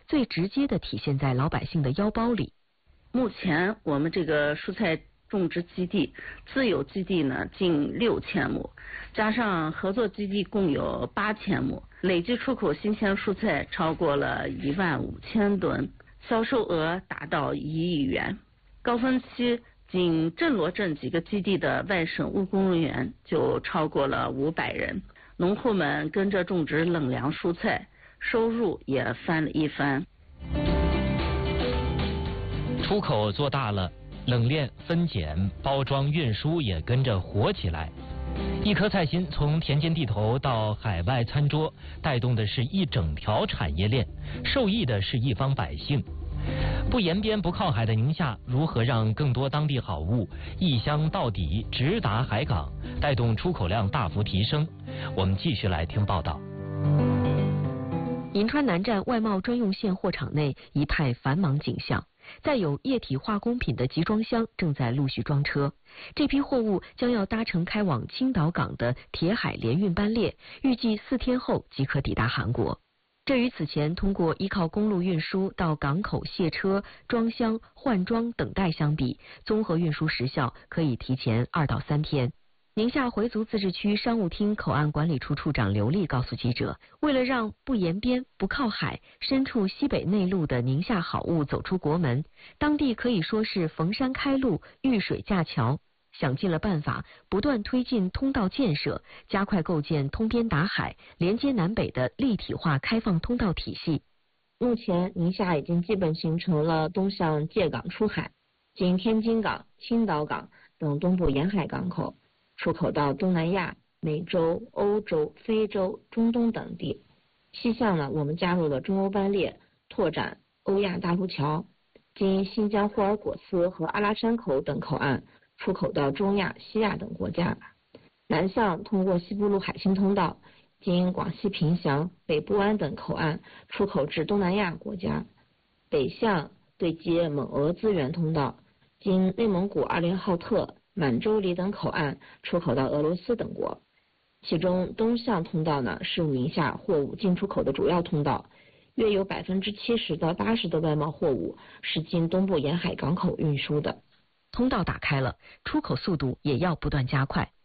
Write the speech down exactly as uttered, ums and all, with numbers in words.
最直接的体现在老百姓的腰包里。 目前我们这个蔬菜种植基地自有基地呢近六千亩，加上合作基地共有八千亩，累计出口新鲜蔬菜超过了一万五千吨，销售额达到一亿元。高峰期仅镇罗镇几个基地的外省务工人员就超过了五百人，农户们跟着种植冷凉蔬菜，收入也翻了一番。 出口做大了，冷链、分拣、包装、运输也跟着活起来。一颗菜心从田间地头到海外餐桌，带动的是一整条产业链，受益的是一方百姓。不沿边不靠海的宁夏，如何让更多当地好物一箱到底直达海港，带动出口量大幅提升？我们继续来听报道。 银川南站外贸专用线货场内一派繁忙景象，载有液体化工品的集装箱正在陆续装车。这批货物将要搭乘开往青岛港的铁海联运班列，预计四天后即可抵达韩国。这与此前通过依靠公路运输到港口卸车、装箱、换装等待相比，综合运输时效可以提前二到三天。宁夏回族自治区商务厅口岸管理处处长刘丽告诉记者，为了让不沿边、不靠海、身处西北内陆的宁夏好物走出国门，当地可以说是逢山开路、遇水架桥，想尽了办法，不断推进通道建设，加快构建通边达海、连接南北的立体化开放通道体系。 目前，宁夏已经基本形成了东向界港出海，经天津港、青岛港等东部沿海港口，出口到东南亚、美洲、欧洲、非洲、中东等地。西向呢，我们加入了中欧班列，拓展欧亚大陆桥，经新疆霍尔果斯和阿拉山口等口岸出口到中亚、西亚等国家。南向通过西部陆海新通道，经广西凭祥、北部湾等口岸出口至东南亚国家。北向对接蒙俄资源通道，经内蒙古阿联浩特、满洲里等口岸出口到俄罗斯等国。其中东向通道呢，是宁夏货物进出口的主要通道，约有百分之七十到八十的外贸货物是经东部沿海港口运输的。 通道打开了，出口速度也要不断加快。